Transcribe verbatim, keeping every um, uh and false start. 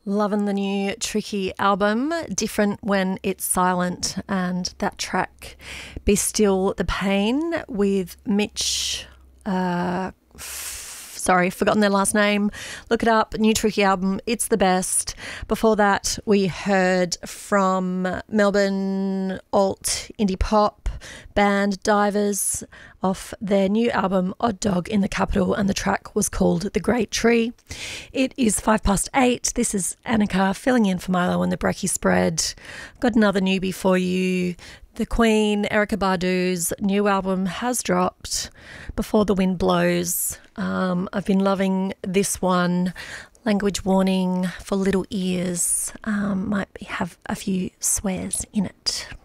Loving the new Tricky album, different when it's silent, and that track Be Still the Pain with Mitch, uh, f- sorry, forgotten their last name. Look it up, new Tricky album, it's the best. Before that, we heard from Melbourne alt indie pop band Divers off their new album Odd Dog in the Capital, and the track was called The Great Tree. It is five past eight. This is Annika filling in for Milo and the Brekkie Spread. Got another newbie for you. The Queen, Erykah Badu's new album has dropped, Before the Wind Blows. Um, I've been loving this one. Language warning for little ears. Um, might have a few swears in it.